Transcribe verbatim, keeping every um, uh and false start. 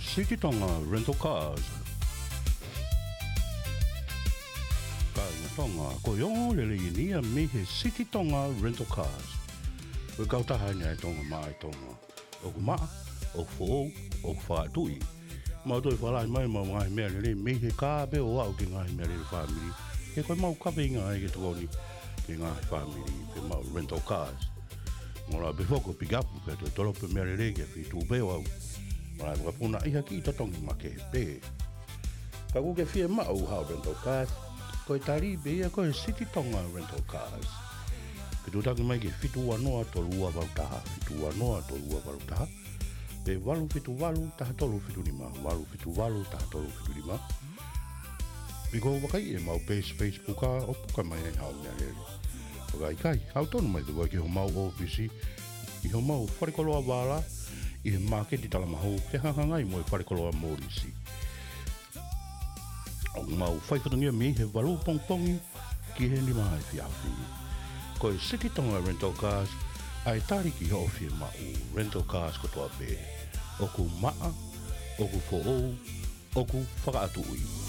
City Tonga Rental Cars. Kāinga Tonga, ko yongo lele inia me he City Tonga Rental Cars. Koe kautaha ina e tonga maa e tonga. O ku maa, o fō, o ku whaatui. Mā toi whalai mai mau ngahi mea lele me he kā be o au ke ngahi mea lele whamiri. He koe mau kape inga e ke tukoni ke ngahi whamiri pe mau Rental Cars. Ngora be foko pigapu pe toi tolo pe mea lele ke whitu beo au. Ngora e puna iha ki tatongi ma ke pe. Ka kuke fie mau hao Rental Cars. Koe tari be ia koe City Tonga Rental Cars. Pe tutaki mai ke whitu anoa tolua vautaha. Whitu anoa tolua vautaha. Pe walu whitu walu taha tolu whitu lima. Walu whitu walu taha tolu whitu lima. Piko wakai e mau page Facebook a o puka mai e hao mea lele. Wakai kai, hao tonu mai tuwa ki ho mau ofisi. I ho mau wharekoloa wala. I he market i tala maho. He hangangai mo e wharekoloa morisi. O mau whaifatangia mi he walu pongpongi ki he lima hai whiawhi. Ko e City Tonga Rental Cars ai tari ki ho fie mau Rental Cars ko toa pe. O ku maa, o ku fo'ou, o ku whakaatu ui.